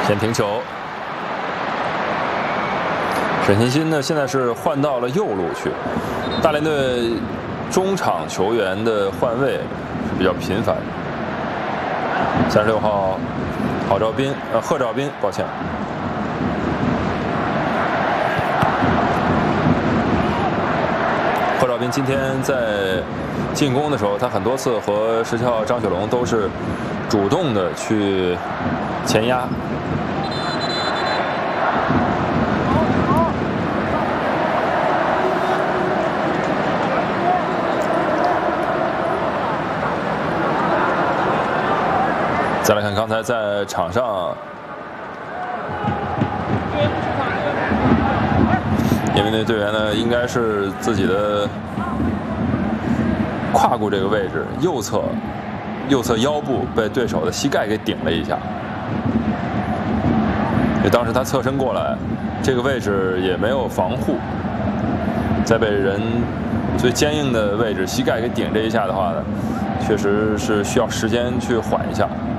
先停球。沈欣欣呢，现在是换到了右路去。大连队中场球员的换位是比较频繁。36号郝兆斌，贺兆斌，抱歉。贺兆斌今天在进攻的时候，他很多次和17号张雪龙都是主动的去前压。再来看刚才在场上，因为那队员呢应该是自己的胯骨这个位置右侧腰部被对手的膝盖给顶了一下，因为当时他侧身过来，这个位置也没有防护，在被人最坚硬的位置膝盖给顶这一下的话呢，确实是需要时间去缓一下。